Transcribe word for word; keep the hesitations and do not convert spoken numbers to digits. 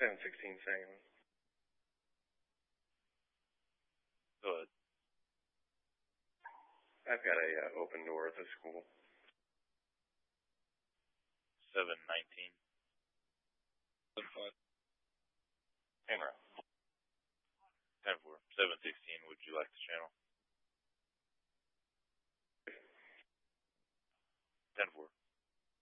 seven sixteen Sam. Go ahead. I've got a uh, open door at the school. seven nineteen. seven five. ten round. ten four. seven sixteen, would you like the channel? ten four.